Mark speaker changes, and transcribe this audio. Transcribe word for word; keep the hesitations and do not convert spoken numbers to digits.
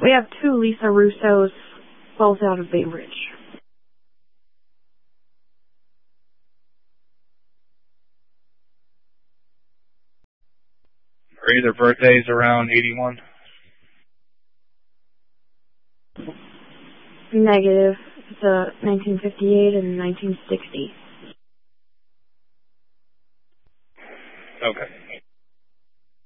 Speaker 1: We have two Lisa Russos, both out of Bay Ridge.
Speaker 2: Are either birthdays around eighty-one?
Speaker 1: Negative. It's uh, nineteen fifty-eight and nineteen sixty.
Speaker 2: Okay.